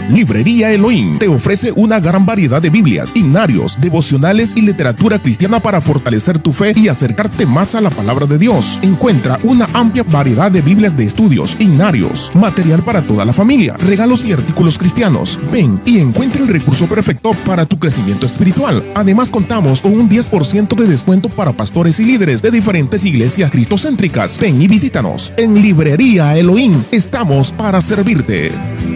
Librería Elohim te ofrece una gran variedad de Biblias, himnarios, devocionales y literatura cristiana para fortalecer tu fe y acercarte más a la palabra de Dios. Encuentra una amplia variedad de Biblias de estudios, himnarios, material para toda la familia, regalos y artículos cristianos. Ven y encuentra el recurso perfecto para tu crecimiento espiritual. Además, contamos con un 10% de descuento para pastores y líderes de diferentes iglesias cristocéntricas. Ven y visítanos. En Librería Elohim estamos para servirte.